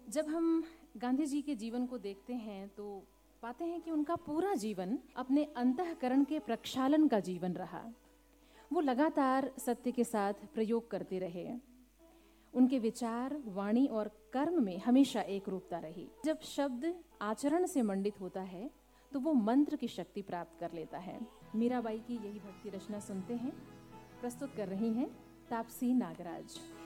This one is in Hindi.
जब हम गांधी जी के जीवन को देखते हैं तो पाते हैं कि उनका पूरा जीवन अपने अंतःकरण के प्रक्षालन का जीवन रहा। वो लगातार सत्य के साथ प्रयोग करते रहे। उनके विचार, वाणी और कर्म में हमेशा एक रूपता रही। जब शब्द आचरण से मंडित होता है तो वो मंत्र की शक्ति प्राप्त कर लेता है। मीराबाई की यही भक्ति रचना सुनते हैं। प्रस्तुत कर रही हैं तापसी नागराज।